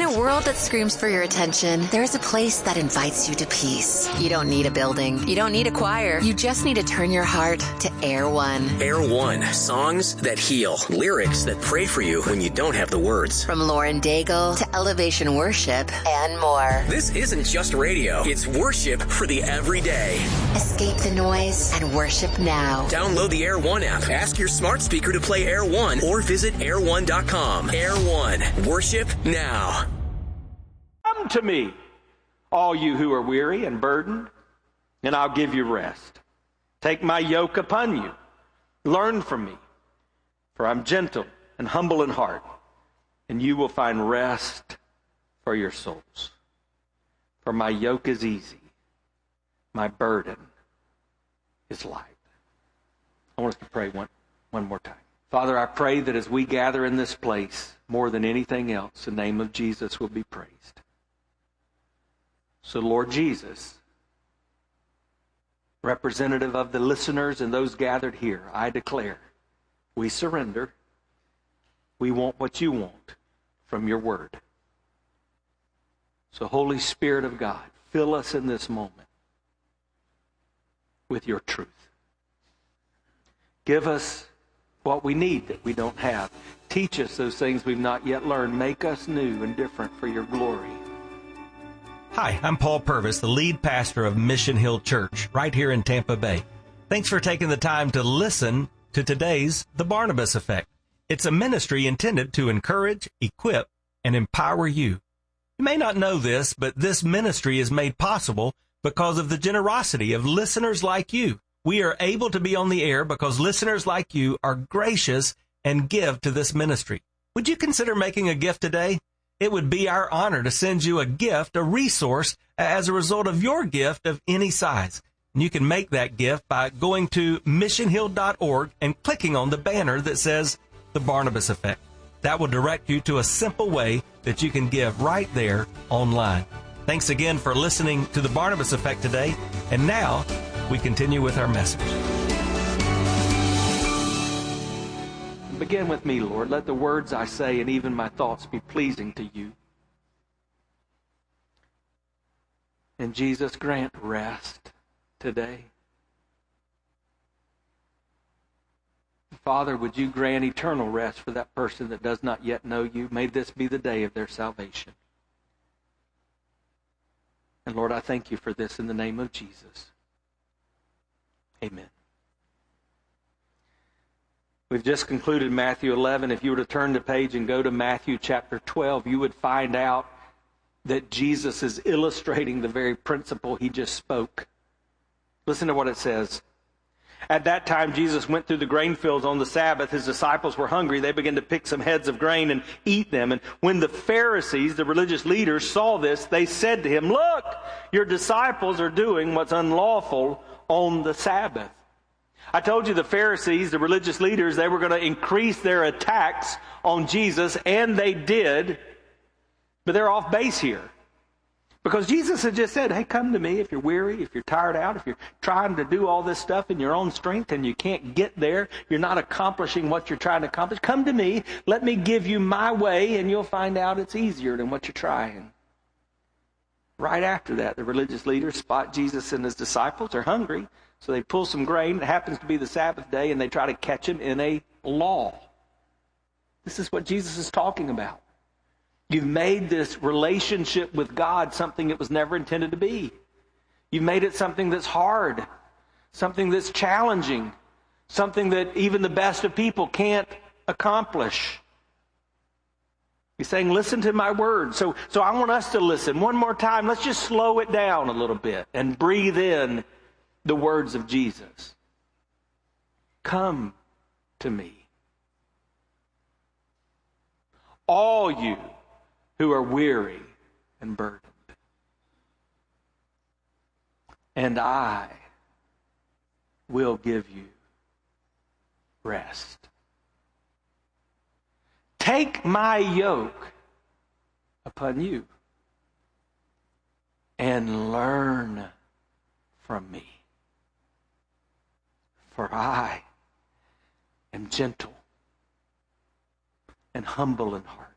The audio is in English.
a world that screams for your attention, there is a place that invites you to peace. You don't need a building. You don't need a choir. You just need to turn your heart to Air One. Air One. Songs that heal. Lyrics that pray for you when you don't have the words. From Lauren Daigle to Elevation Worship and more. This isn't just radio. It's worship for the everyday. Escape the noise and worship now. Download the Air One app. Ask your smart speaker to play Air One or visit air1.com. Air One. Worship now. Come to me, all you who are weary and burdened, and I'll give you rest. Take my yoke upon you. Learn from me, for I'm gentle and humble in heart, and you will find rest for your souls. For my yoke is easy, my burden is light. I want us to pray one more time. Father, I pray that as we gather in this place, more than anything else, the name of Jesus will be praised. So, Lord Jesus, representative of the listeners and those gathered here, I declare, we surrender. We want what you want from your word. So, Holy Spirit of God, fill us in this moment with your truth. Give us what we need that we don't have. Teach us those things we've not yet learned. Make us new and different for your glory. Hi, I'm Paul Purvis, the lead pastor of Mission Hill Church, right here in Tampa Bay. Thanks for taking the time to listen to today's The Barnabas Effect. It's a ministry intended to encourage, equip, and empower you. You may not know this, but this ministry is made possible because of the generosity of listeners like you. We are able to be on the air because listeners like you are gracious and give to this ministry. Would you consider making a gift today? It would be our honor to send you a gift, a resource, as a result of your gift of any size. And you can make that gift by going to missionhill.org and clicking on the banner that says The Barnabas Effect. That will direct you to a simple way that you can give right there online. Thanks again for listening to The Barnabas Effect today. And now, we continue with our message. Begin with me, Lord. Let the words I say and even my thoughts be pleasing to you. And Jesus, grant rest today. Father, would you grant eternal rest for that person that does not yet know you? May this be the day of their salvation. And Lord, I thank you for this in the name of Jesus. Amen. We've just concluded Matthew 11. If you were to turn the page and go to Matthew chapter 12, you would find out that Jesus is illustrating the very principle he just spoke. Listen to what it says. At that time, Jesus went through the grain fields on the Sabbath. His disciples were hungry. They began to pick some heads of grain and eat them. And when the Pharisees, the religious leaders, saw this, they said to him, "Look, your disciples are doing what's unlawful on the Sabbath." I told you the Pharisees, the religious leaders, they were going to increase their attacks on Jesus, and they did. But they're off base here. Because Jesus had just said, hey, come to me if you're weary, if you're tired out, if you're trying to do all this stuff in your own strength and you can't get there, you're not accomplishing what you're trying to accomplish, come to me, let me give you my way, and you'll find out it's easier than what you're trying. Right after that, the religious leaders spot Jesus and his disciples are hungry, so they pull some grain. It happens to be the Sabbath day, and they try to catch him in a law. This is what Jesus is talking about. You've made this relationship with God something it was never intended to be. You've made it something that's hard, something that's challenging, something that even the best of people can't accomplish. He's saying, listen to my word. So I want us to listen. One more time, let's just slow it down a little bit and breathe in the words of Jesus. Come to me, all you who are weary and burdened, and I will give you rest. Take my yoke upon you and learn from me, for I am gentle and humble in heart,